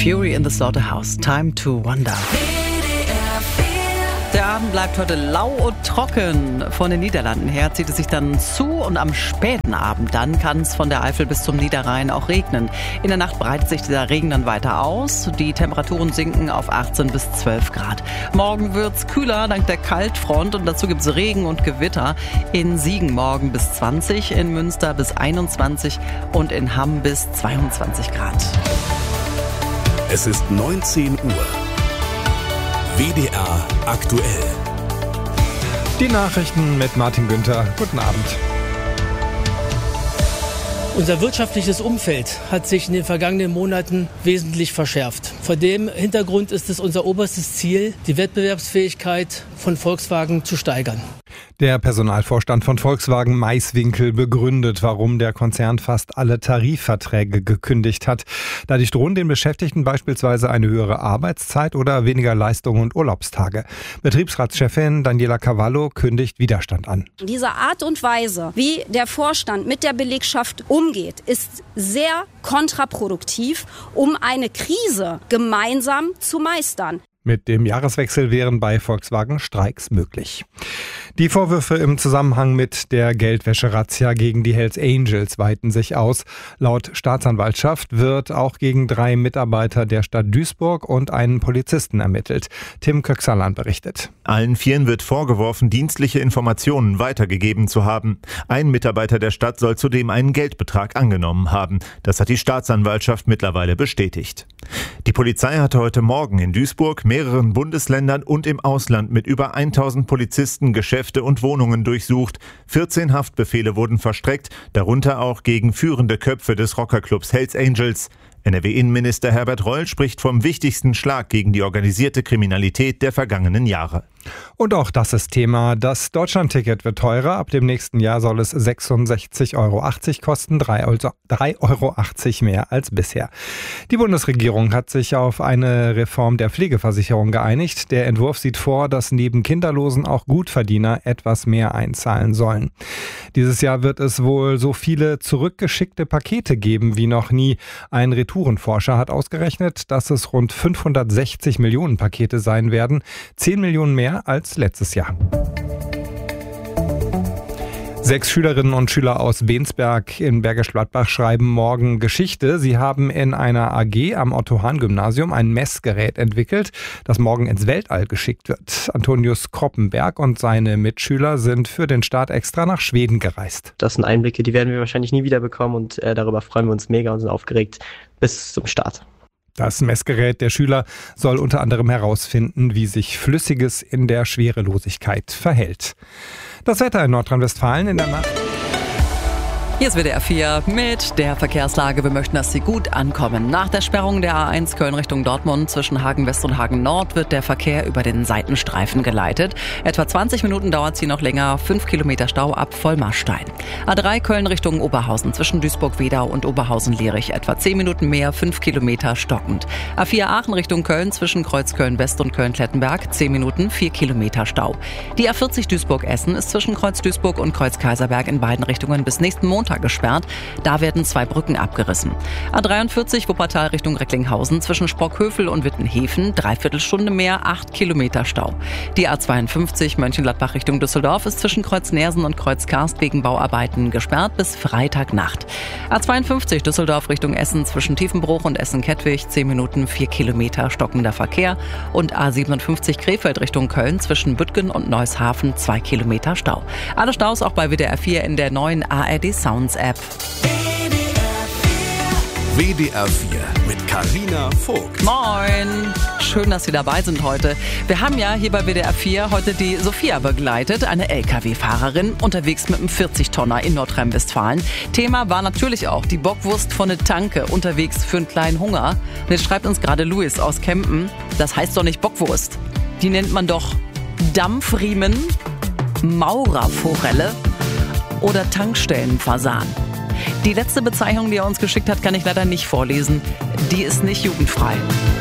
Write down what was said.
Fury in the Slaughterhouse. Time to Wonder. Der Abend bleibt heute lau und trocken. Von den Niederlanden her zieht es sich dann zu und am späten Abend dann kann es von der Eifel bis zum Niederrhein auch regnen. In der Nacht breitet sich dieser Regen dann weiter aus. Die Temperaturen sinken auf 18 bis 12 Grad. Morgen wird's kühler dank der Kaltfront und dazu gibt's Regen und Gewitter. In Siegen morgen bis 20, in Münster bis 21 und in Hamm bis 22 Grad. Es ist 19 Uhr. WDR aktuell. Die Nachrichten mit Martin Günther. Guten Abend. Unser wirtschaftliches Umfeld hat sich in den vergangenen Monaten wesentlich verschärft. Vor dem Hintergrund ist es unser oberstes Ziel, die Wettbewerbsfähigkeit von Volkswagen zu steigern. Der Personalvorstand von Volkswagen Maiswinkel begründet, warum der Konzern fast alle Tarifverträge gekündigt hat. Dadurch drohen den Beschäftigten beispielsweise eine höhere Arbeitszeit oder weniger Leistung und Urlaubstage. Betriebsratschefin Daniela Cavallo kündigt Widerstand an. Diese Art und Weise, wie der Vorstand mit der Belegschaft umgeht, ist sehr kontraproduktiv, um eine Krise gemeinsam zu meistern. Mit dem Jahreswechsel wären bei Volkswagen Streiks möglich. Die Vorwürfe im Zusammenhang mit der Geldwäsche-Razzia gegen die Hells Angels weiten sich aus. Laut Staatsanwaltschaft wird auch gegen 3 Mitarbeiter der Stadt Duisburg und einen Polizisten ermittelt. Tim Köxalan berichtet. Allen 4 wird vorgeworfen, dienstliche Informationen weitergegeben zu haben. Ein Mitarbeiter der Stadt soll zudem einen Geldbetrag angenommen haben. Das hat die Staatsanwaltschaft mittlerweile bestätigt. Die Polizei hatte heute Morgen in Duisburg, mehreren Bundesländern und im Ausland mit über 1000 Polizisten Geschäfte und Wohnungen durchsucht. 14 Haftbefehle wurden verstreckt, darunter auch gegen führende Köpfe des Rockerclubs Hells Angels. NRW-Innenminister Herbert Reul spricht vom wichtigsten Schlag gegen die organisierte Kriminalität der vergangenen Jahre. Und auch das ist Thema. Das Deutschlandticket wird teurer. Ab dem nächsten Jahr soll es 66,80 € kosten, 3,80 € mehr als bisher. Die Bundesregierung hat sich auf eine Reform der Pflegeversicherung geeinigt. Der Entwurf sieht vor, dass neben Kinderlosen auch Gutverdiener etwas mehr einzahlen sollen. Dieses Jahr wird es wohl so viele zurückgeschickte Pakete geben wie noch nie. Ein Retourenforscher hat ausgerechnet, dass es rund 560 Millionen Pakete sein werden, 10 Millionen mehr als letztes Jahr. 6 Schülerinnen und Schüler aus Bensberg in Bergisch Gladbach schreiben morgen Geschichte. Sie haben in einer AG am Otto-Hahn-Gymnasium ein Messgerät entwickelt, das morgen ins Weltall geschickt wird. Antonius Kroppenberg und seine Mitschüler sind für den Start extra nach Schweden gereist. Das sind Einblicke, die werden wir wahrscheinlich nie wieder bekommen und darüber freuen wir uns mega und sind aufgeregt bis zum Start. Das Messgerät der Schüler soll unter anderem herausfinden, wie sich Flüssiges in der Schwerelosigkeit verhält. Das Wetter in Nordrhein-Westfalen in der Nacht. Hier ist WDR 4 mit der Verkehrslage. Wir möchten, dass Sie gut ankommen. Nach der Sperrung der A1 Köln Richtung Dortmund zwischen Hagen West und Hagen Nord wird der Verkehr über den Seitenstreifen geleitet. Etwa 20 Minuten dauert sie noch länger. 5 Kilometer Stau ab Vollmarstein. A3 Köln Richtung Oberhausen zwischen Duisburg-Wedau und Oberhausen-Lierich. Etwa 10 Minuten mehr, 5 Kilometer stockend. A4 Aachen Richtung Köln zwischen Kreuzköln West und Köln-Klettenberg. 10 Minuten, 4 Kilometer Stau. Die A40 Duisburg-Essen ist zwischen Kreuz Duisburg und Kreuz Kaiserberg in beiden Richtungen bis nächsten Montag gesperrt. Da werden 2 Brücken abgerissen. A43 Wuppertal Richtung Recklinghausen zwischen Sprockhövel und Wittenhefen. 3/4 Stunde mehr, 8 Kilometer Stau. Die A52 Mönchengladbach Richtung Düsseldorf ist zwischen Kreuz Neersen und Kreuz Karst wegen Bauarbeiten gesperrt bis Freitagnacht. A52 Düsseldorf Richtung Essen zwischen Tiefenbruch und Essen-Kettwig. 10 Minuten, 4 Kilometer stockender Verkehr. Und A57 Krefeld Richtung Köln zwischen Büttgen und Neushafen. 2 Kilometer Stau. Alle Staus auch bei WDR 4 in der neuen ARD Sounds App. WDR 4 mit Carina Vogt. Moin! Schön, dass Sie dabei sind heute. Wir haben ja hier bei WDR 4 heute die Sophia begleitet, eine LKW-Fahrerin, unterwegs mit einem 40-Tonner in Nordrhein-Westfalen. Thema war natürlich auch die Bockwurst von der Tanke, unterwegs für einen kleinen Hunger. Und jetzt schreibt uns gerade Luis aus Kempen, das heißt doch nicht Bockwurst. Die nennt man doch Dampfriemen, Maurerforelle oder Tankstellenfasan. Die letzte Bezeichnung, die er uns geschickt hat, kann ich leider nicht vorlesen. Die ist nicht jugendfrei.